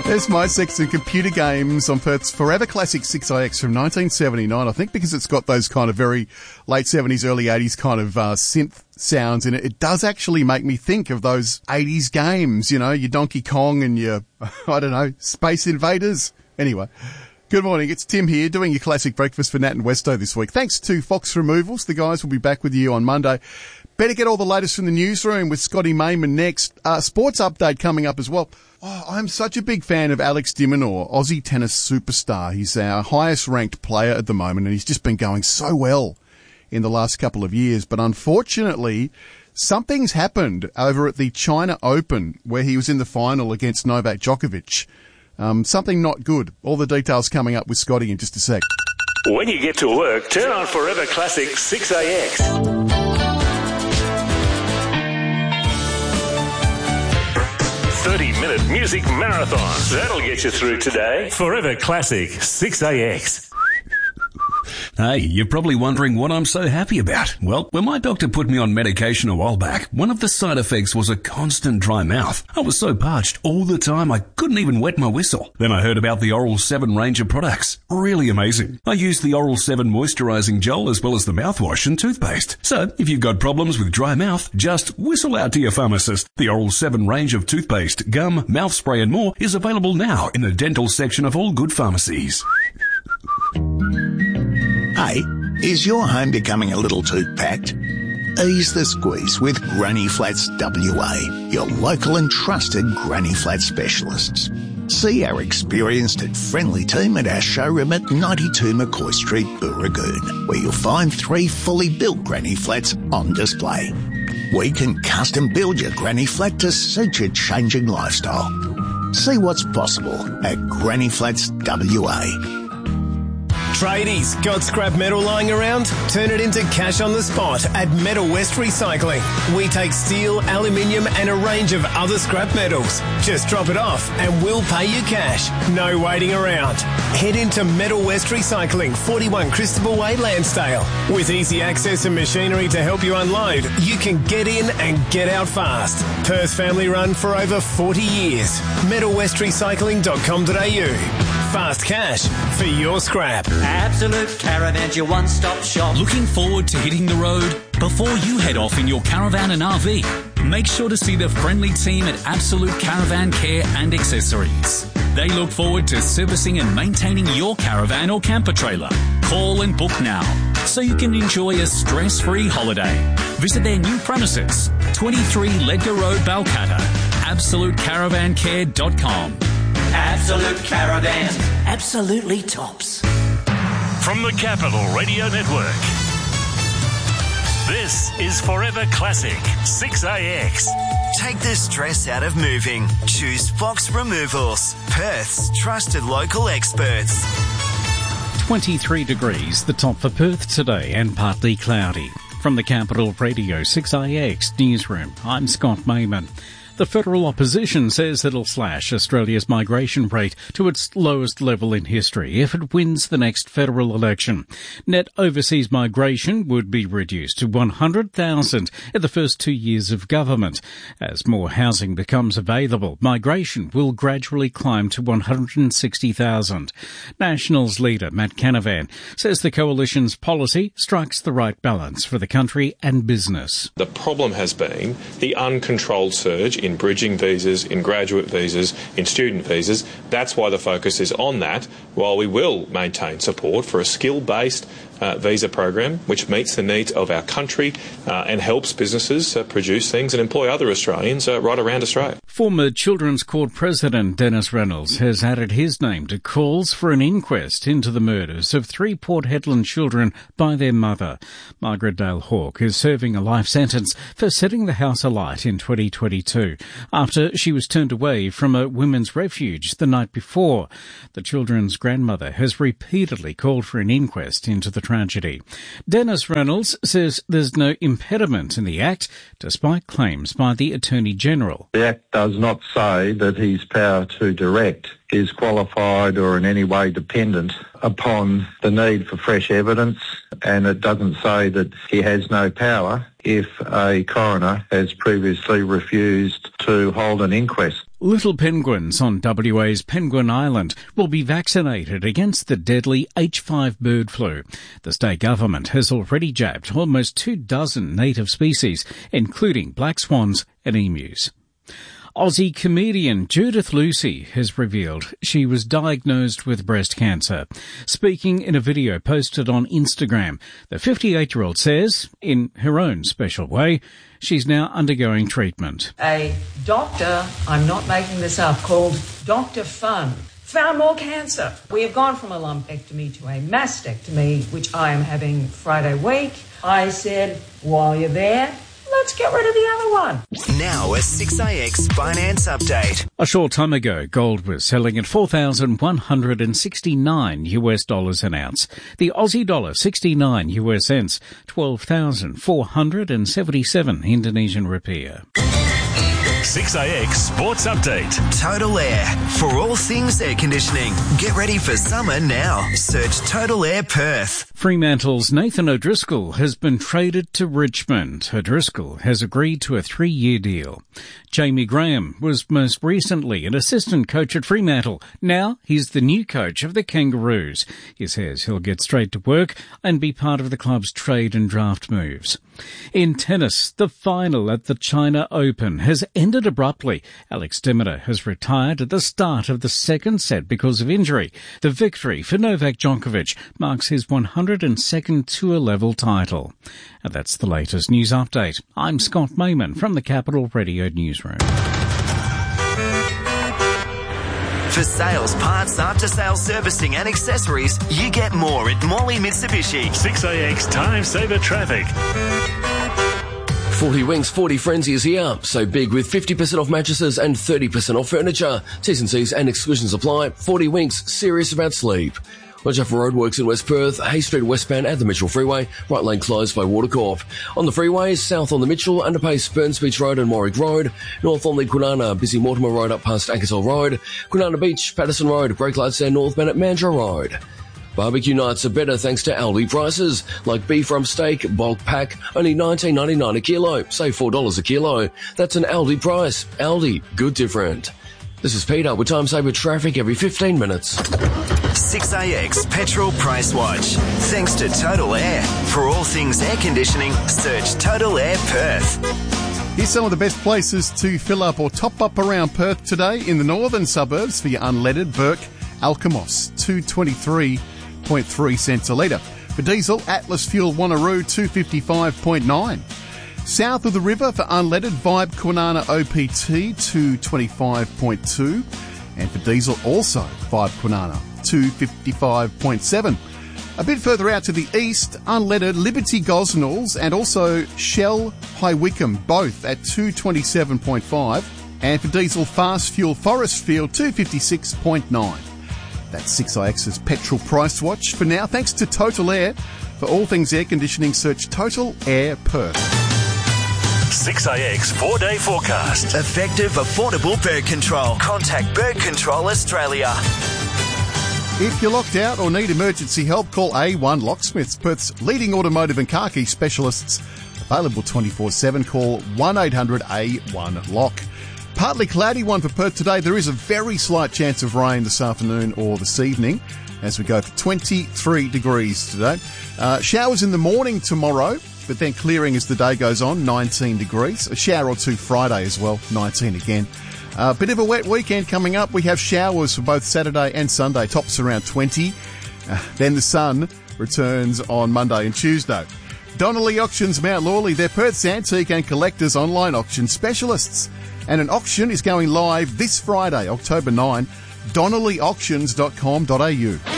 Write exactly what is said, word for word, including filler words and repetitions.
There's My Sex and Computer Games on Perth's Forever Classic six I X from nineteen seventy-nine. I think because it's got those kind of very late seventies, early eighties kind of uh, synth sounds in it, it does actually make me think of those eighties games, you know, your Donkey Kong and your, I don't know, Space Invaders. Anyway, good morning. It's Tim here doing your classic breakfast for Nat and Westo this week. Thanks to Fox Removals. The guys will be back with you on Monday. Better get all the latest from the newsroom with Scotty Mayman next. Uh, sports update coming up as well. Oh, I'm such a big fan of Alex de Minaur, Aussie tennis superstar. He's our highest ranked player at the moment, and he's just been going so well in the last couple of years. But unfortunately, something's happened over at the China Open where he was in the final against Novak Djokovic. Um, something not good. All the details coming up with Scotty in just a sec. When you get to work, turn on Forever Classic six A X. thirty-minute music marathon. That'll get you through today. Forever Classic six A X. Hey, you're probably wondering what I'm so happy about. Well, when my doctor put me on medication a while back, one of the side effects was a constant dry mouth. I was so parched all the time I couldn't even wet my whistle. Then I heard about the Oral seven range of products. Really amazing. I used the Oral seven moisturizing gel as well as the mouthwash and toothpaste. So, if you've got problems with dry mouth, just whistle out to your pharmacist. The Oral seven range of toothpaste, gum, mouth spray and more is available now in the dental section of all good pharmacies. Hey, is your home becoming a little too packed? Ease the squeeze with Granny Flats W A, your local and trusted Granny Flat specialists. See our experienced and friendly team at our showroom at ninety-two McCoy Street, Booragoon, where you'll find three fully built Granny Flats on display. We can custom build your Granny Flat to suit your changing lifestyle. See what's possible at Granny Flats W A. Tradies, got scrap metal lying around? Turn it into cash on the spot at Metal West Recycling. We take steel, aluminium and a range of other scrap metals. Just drop it off and we'll pay you cash. No waiting around. Head into Metal West Recycling, forty-one Christopher Way, Lansdale. With easy access and machinery to help you unload, you can get in and get out fast. Perth family run for over forty years. metal west recycling dot com dot a u. Fast cash for your scrap. Absolute Caravan's your one-stop shop. Looking forward to hitting the road? Before you head off in your caravan and R V, make sure to see the friendly team at Absolute Caravan Care and Accessories. They look forward to servicing and maintaining your caravan or camper trailer. Call and book now so you can enjoy a stress-free holiday. Visit their new premises, twenty-three Ledger Road, Balcatta. absolute caravan care dot com. Absolute Caravan. Absolutely tops. From the Capital Radio Network, this is Forever Classic six A X. Take the stress out of moving. Choose Fox Removals, Perth's trusted local experts. twenty-three degrees, the top for Perth today, and partly cloudy. From the Capital Radio six A X newsroom, I'm Scott Mayman. The federal opposition says it'll slash Australia's migration rate to its lowest level in history if it wins the next federal election. Net overseas migration would be reduced to one hundred thousand in the first two years of government. As more housing becomes available, migration will gradually climb to one hundred sixty thousand. Nationals leader Matt Canavan says the coalition's policy strikes the right balance for the country and business. The problem has been the uncontrolled surge in bridging visas, in graduate visas, in student visas. That's why the focus is on that, while we will maintain support for a skill-based uh, visa program which meets the needs of our country uh, and helps businesses uh, produce things and employ other Australians uh, right around Australia. Former Children's Court President Dennis Reynolds has added his name to calls for an inquest into the murders of three Port Hedland children by their mother. Margaret Dale Hawke is serving a life sentence for setting the house alight in twenty twenty-two after she was turned away from a women's refuge the night before. The children's grandmother has repeatedly called for an inquest into the tragedy. Dennis Reynolds says there's no impediment in the Act, despite claims by the Attorney-General. The Act does not say that his power to direct is qualified or in any way dependent upon the need for fresh evidence, and it doesn't say that he has no power if a coroner has previously refused to hold an inquest. Little penguins on W A's Penguin Island will be vaccinated against the deadly H five bird flu. The state government has already jabbed almost two dozen native species, including black swans and emus. Aussie comedian Judith Lucy has revealed she was diagnosed with breast cancer. Speaking in a video posted on Instagram, the fifty-eight-year-old says, in her own special way, she's now undergoing treatment. A doctor, I'm not making this up, called Doctor Fun, found more cancer. We have gone from a lumpectomy to a mastectomy, which I am having Friday week. I said, while you're there, let's get rid of the other one. Now a six A X finance update. A short time ago, gold was selling at four thousand one hundred sixty-nine U S dollars an ounce. The Aussie dollar sixty-nine U S cents, twelve thousand four hundred seventy-seven Indonesian rupiah. six A X Sports Update. Total Air. For all things air conditioning. Get ready for summer now. Search Total Air Perth. Fremantle's Nathan O'Driscoll has been traded to Richmond. O'Driscoll has agreed to a three-year deal. Jamie Graham was most recently an assistant coach at Fremantle. Now he's the new coach of the Kangaroos. He says he'll get straight to work and be part of the club's trade and draft moves. In tennis, the final at the China Open has ended abruptly. Alex de Minaur has retired at the start of the second set because of injury. The victory for Novak Djokovic marks his one hundred second tour-level title. And that's the latest news update. I'm Scott Mayman from the Capital Radio Newsroom. For sales, parts, after-sales servicing and accessories, you get more at Morley Mitsubishi. six A X Time Saver Traffic. forty Winks forty Frenzy is here. So big with fifty percent off mattresses and thirty percent off furniture. T's and C's and exclusions apply. forty Winks, serious about sleep. Watch out for roadworks in West Perth, Hay Street westbound at the Mitchell Freeway, right lane closed by Watercorp. On the freeways, south on the Mitchell, underpace Burns Beach Road and Warwick Road, north on the Kwinana, busy Mortimer Road up past Ankersall Road, Kwinana Beach, Patterson Road, brake lights down northbound at Mandurah Road. Barbecue nights are better thanks to Aldi prices, like beef rump steak, bulk pack, only nineteen ninety-nine a kilo, save four dollars a kilo. That's an Aldi price. Aldi, good different. This is Peter with Time Saver Traffic every fifteen minutes. six A X Petrol Price Watch. Thanks to Total Air. For all things air conditioning, search Total Air Perth. Here's some of the best places to fill up or top up around Perth today. In the northern suburbs for your unleaded, Burke, Alkimos, two twenty-three point three cents a litre. For diesel, Atlas Fuel Wanneroo, two fifty-five point nine. South of the river for unleaded, Vibe Kwinana O P T, two twenty-five point two. And for diesel, also Vibe Kwinana, two fifty-five point seven. A bit further out to the east, unleaded Liberty Gosnells and also Shell High Wycombe, both at two twenty-seven point five. And for diesel, Fast Fuel Forestfield, two fifty-six point nine. That's six I X's Petrol Price Watch. For now, thanks to Total Air. For all things air conditioning, search Total Air Perth. six A X four-day forecast. Effective, affordable bird control. Contact Bird Control Australia. If you're locked out or need emergency help, call A one Locksmiths, Perth's leading automotive and car key specialists. Available twenty-four seven. Call one eight hundred A one lock. Partly cloudy one for Perth today. There is a very slight chance of rain this afternoon or this evening as we go for twenty-three degrees today. Uh, showers in the morning tomorrow, but then clearing as the day goes on, nineteen degrees. A shower or two Friday as well, nineteen again. A uh, bit of a wet weekend coming up. We have showers for both Saturday and Sunday, tops around twenty. Uh, then the sun returns on Monday and Tuesday. Donnelly Auctions Mount Lawley, they're Perth's antique and collectors online auction specialists. And an auction is going live this Friday, October ninth, donnelly auctions dot com dot a u.